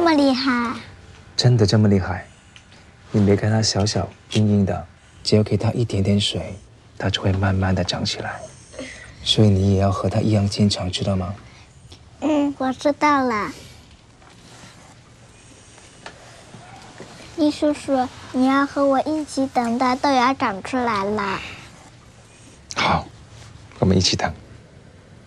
么厉害？ 真的这么厉害？你别看它小小硬硬的，只要给它一点点水，它就会慢慢的长起来。所以你也要和它一样坚强，知道吗？ 我知道了。易叔叔，你要和我一起等到豆芽长出来了。 好，我们一起等。